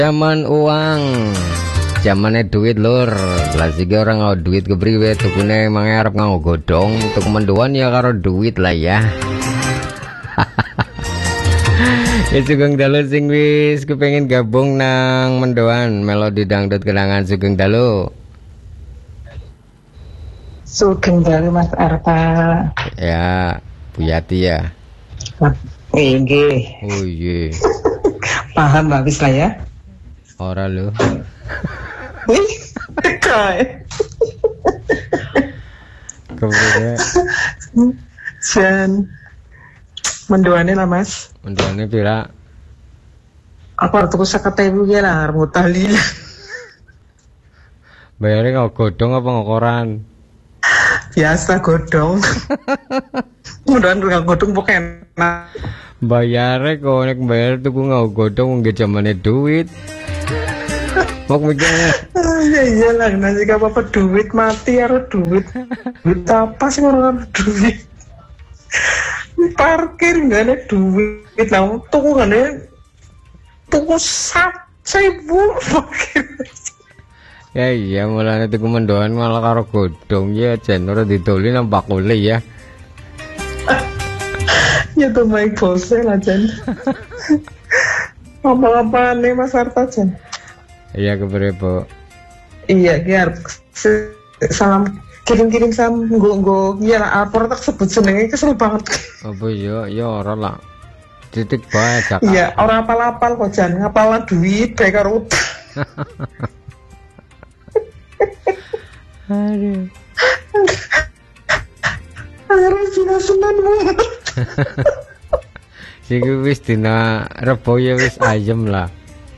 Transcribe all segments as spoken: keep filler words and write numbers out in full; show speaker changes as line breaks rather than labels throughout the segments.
Zaman uang, zamannya duit lur. Lah siki orang ngau duit kepriwe tukune emang arep ngau godhong, tuku mendoan ya karo duit lah ya. Ya Sugeng Dalu sing wis kepengin gabung nang mendoan melodi dangdut kenangan Sugeng Dalu.
Sugeng Dalu Mas Arta.
Ya, Bu Yati ya.
Nggih.
Oh iya.
Paham habis lah ya.
Ora lho.
Wih, kae.
Kemudian
Jan mendoane lah Mas.
mendoane pira?
Aku arep tuku seket ewu ya lah, arep ngutali.
Bayare nggo godhong apa nggo koran?
Biasa godhong. Mudahan nggak godhong pokoknya enak.
Bayare kok nek bayar tuku nggo godhong nggih zamane duit. Mok mikirnya
Ya iyalah, nanti gak apa-apa duit mati harus duit. Duit apa sih orang duit? Parkir nggak ada duit, lah tuku nggak ada, tuku seribu parkir.
ya iya mulane tuku mendoan malah karo godhong ya jen ora didoli nang bakule ya.
Ya tuh main bose lah Jan. Apa-apa nih Mas Arta Jan?
Iya kepriye, Bu?
Iya, biar salam kirim-kirim salam nggo-nggo iya lah apor tak sebut senenge kesel banget.
Apa ya ya ora lah. Titik bae Jakarta.
Iya, ora apal-apal kok Jan, ngapalan duit bae karo utang.
Aduh.
Akhirnya Cina Senin banget.
Siki wis dina Rebo ya wis ayem lah.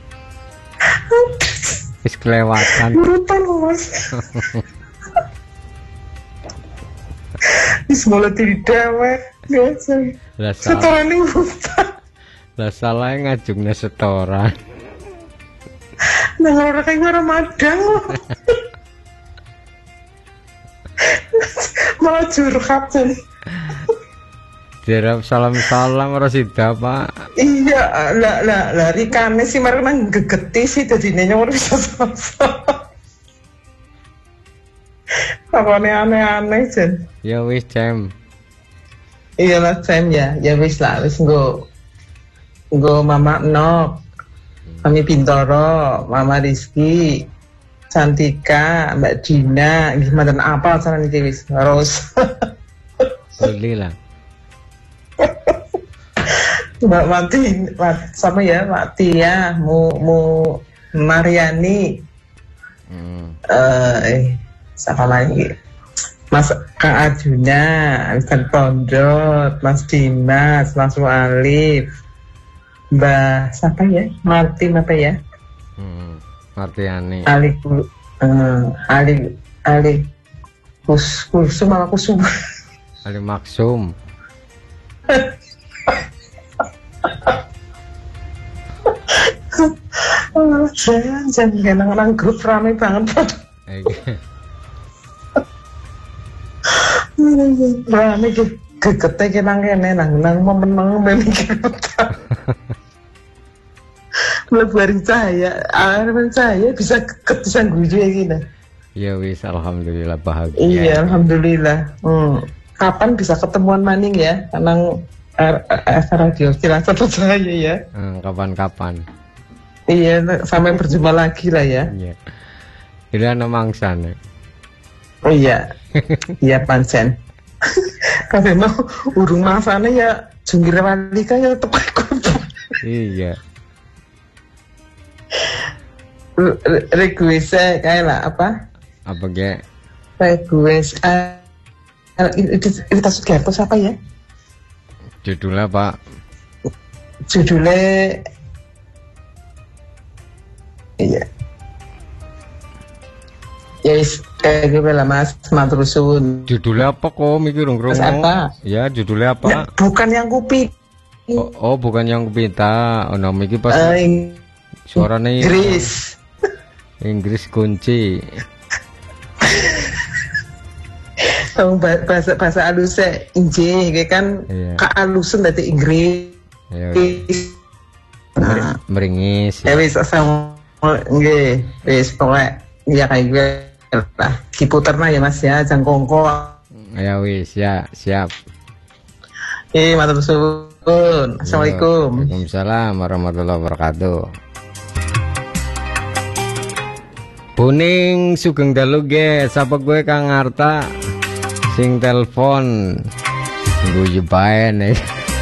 Wis kelewatan.
Urutan loh Mas. Wis mulai diri dewek biasa.
Lah
Setoran ini urutan.
Lah salah ngajungnya setoran.
Nah orang kayak gue Ramadan loh. Malah curhat Jan.
Dirap salam-salam ora sida, Pak.
Iya, lah lah lah rikane sih mereka nang gegeti sih dadine ora bisa sama. Apane aneh-aneh Jan.
Ya wis jam.
Iya lah Jan ya, ya wis lah wis nggo nggo Mama Nok, Mami Bintoro, Mama Rizky, Cantika, Mbak Dina, gimana apa caranya iki wis terus.
Boleh lah.
Mbak Mati, sama ya Mbak Tia, Mu Mu Mariani,
Hmm.
uh, eh siapa lagi? Mas Kang Arjuna, Mister Pondot, Mas Dimas, Mas Walif, Mbak siapa ya? Martin apa ya?
Hmm. Martiani.
Ali uh, Ali Ali Kus Kusum apa Kusum?
Ali Maksum.
Oh, jangan jangan nang grup rame banget. Rame gegete ki nang kene nang nang meneng men iki. Mlebu hari cahaya, air cahaya bisa geget bisa guyu iki.
Ya wis alhamdulillah bahagia.
Iya, alhamdulillah. Hmm. Kapan bisa ketemuan maning ya? Nang F Radio Cilacap Cahaya ya.
Hmm, kapan-kapan.
Iya, sampai berjumpa lagi lah ya.
Iya. Ini ana mangsan.
Oh iya. Iya pancen. Kalau mau urung masane ya jungkir walika ya tepak kudu.
Iya.
Request kayak lah apa?
Apa ge?
Request uh, itu itu Sugiarto siapa ya?
Judulnya Pak.
Judulnya iya. Ya is kayak gitu lah Mas, matur suwun.
Judulnya apa kok mikir
Mas apa?
Ya judulnya apa?
Ya, bukan yang kupi.
Oh, oh bukan yang kupinta. Oh nama iki pas
Uh,
suaranya
Inggris.
Inggris kunci.
Tahu bahasa bahasa halusnya injih, kayak kan
Iya.
kealusan dari Inggris.
Ya,
Nah,
meringis.
ya wis sama nggih, wis pokoke ya kayak gue lah. Diputer nah ya Mas ya, jangkongko.
Ya wis, ya, siap.
Eh, matur suwun. Assalamualaikum.
Waalaikumsalam warahmatullahi wabarakatuh. Buning sugeng dalu ge, sapa gue Kang Arta sing telepon. Guyu bae nih.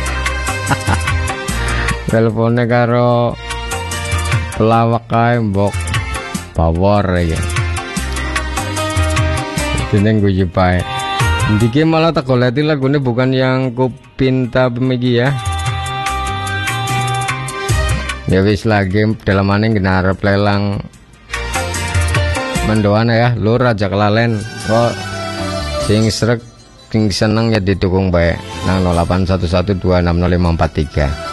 Teleponnya karo pelawak kae mbok power ya. Jeneng guyu bae. Ndiki malah tak goleti lagune bukan yang ku pinta bemegi ya. Ya wis lagi dalam maning genarep lelang mendoan ya, lur aja kelalen kok sing srek sing seneng ya didukung bae nang nol delapan satu satu dua enam nol lima empat tiga.